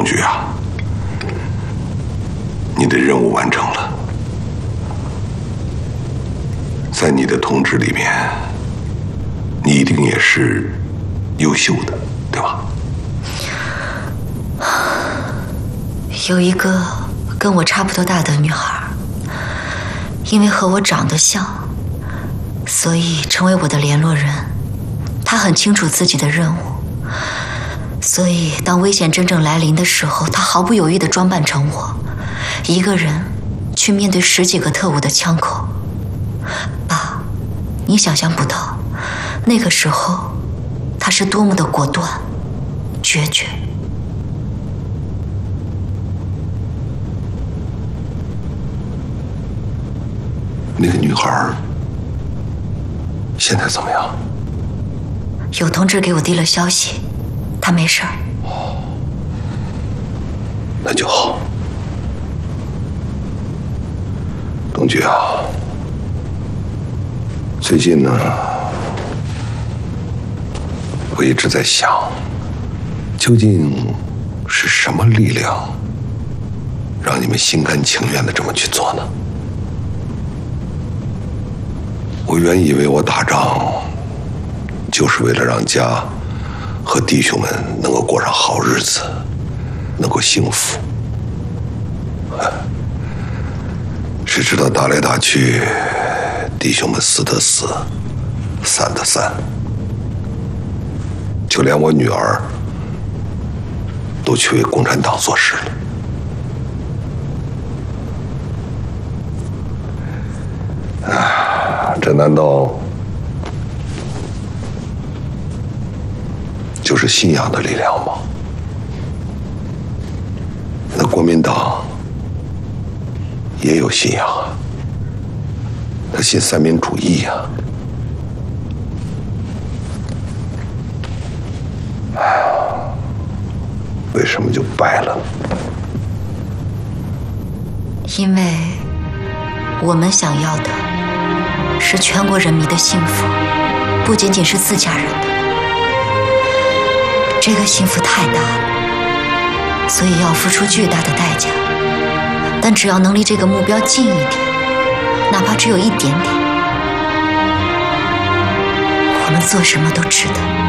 局啊，你的任务完成了，在你的同志里面，你一定也是优秀的，对吧？ 有一个跟我差不多大的女孩，因为和我长得像，所以成为我的联络人。她很清楚自己的任务，所以当危险真正来临的时候，她毫不犹豫地装扮成我，一个人去面对10几个特务的枪口。爸，你想象不到，那个时候她是多么的果断、决绝。 那个女孩现在怎么样？ 有同志给我递了消息，她没事儿。 那就好。董局啊，最近呢，我一直在想，究竟是什么力量让你们心甘情愿的这么去做呢？我原以为我打仗就是为了让家和弟兄们能够过上好日子，能够幸福。谁知道打来打去，弟兄们死的死，散的散，就连我女儿都去为共产党做事了。这难道就是信仰的力量吗？那国民党也有信仰啊，他信三民主义啊。为什么就败了？ 因为我们想要的是全国人民的幸福，不仅仅是自家人的。这个幸福太大了，所以要付出巨大的代价。但只要能离这个目标近一点，哪怕只有一点点，我们做什么都值得。